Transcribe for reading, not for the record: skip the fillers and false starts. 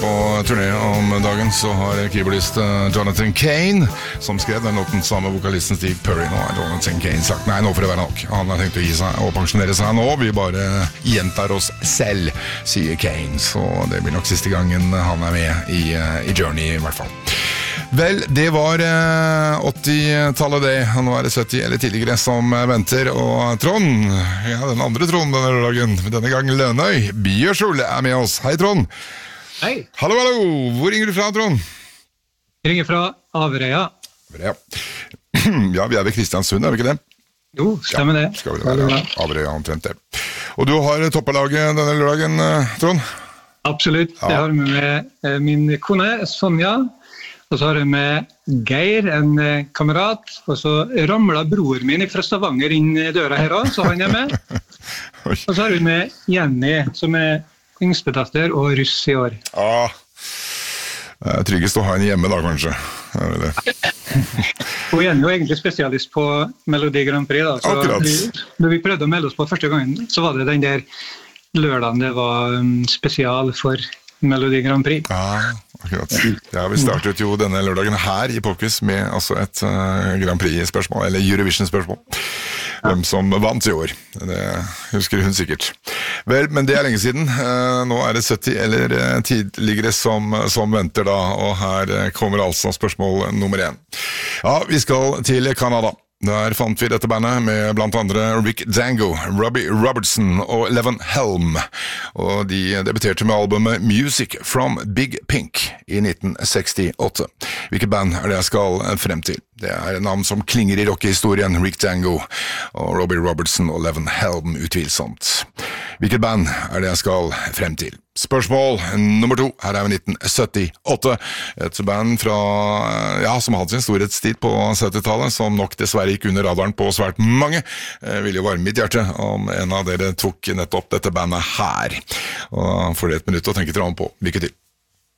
på turné om dagen, så har keyboardist Jonathan Cain, som skrev den låten sammen med vokalisten Steve Perry. Nå har Jonathan Cain sagt nei, nå får det være nok. Han har tenkt å gi seg og pensjonere seg nå. Vi bare gjentar oss selv, sier Cain. Så det blir nok siste gangen han er med i Journey, i hvert fall. Vel, det var 80-tallet det. Nå er det 70 eller tidligere som venter. Og Trond, ja, den andre Trond denne dagen, denne gangen Lønøy, Bjørsol er med oss. Hei Trond. Hei. Hallo, hallo. Hvor ringer du fra, Trond? Jeg ringer fra Averøya. Ja, vi er ved Kristiansund, er vi ikke det? Jo, stemmer det. Skal vi være Averøya omtrent det. Og du har toppelaget denne lørdagen, Trond? Absolutt. Jeg har med min kone, Sonja. Og så har jeg med Geir, en kamerat, og så ramlet bror min fra Stavanger inn døra her også, så han er med. Og så har vi med Jenny, som er yngstedatter og russ i år. Ja, det er tryggest å ha henne hjemme da, kanskje. Og Jenny er egentlig spesialist på Melodi Grand Prix da. Så akkurat. Når vi prøvde å melde oss på første gangen, så var det den der lørdagen det var spesial for Melodi Grand Prix. Ja, akkurat. Ja, vi startet jo denne lørdagen her i Popquiz med altså et Grand Prix-spørsmål, eller Eurovision-spørsmål. Hvem som vant i år. Det husker hun sikkert. Vel, men det er lenge siden. Nå er det 70 eller tidligere som venter da, og her kommer altså spørsmål nummer 1. Ja, vi skal til Canada. Der fant vi dette bandet med blant andre Rick Dango, Robbie Robertson og Levin Helm. Og de debuterte med albumet Music from Big Pink i 1968. Hvilket band er det jeg skal frem til? Det er navn som klinger i rockehistorien, Rick Dango og Robbie Robertson og Levin Helm utvilsomt. Hvilket band er det jeg skal frem til? Spørsmål nummer 2, her er vi 1978, et band fra, som hadde sin storhetstid på 70-tallet, som nok dessverre gikk under radaren på svært mange. Vil jo varme mitt hjerte om en av dere tok nettopp dette bandet her. Og får det et minutt å tenke til ham på. Lykke til.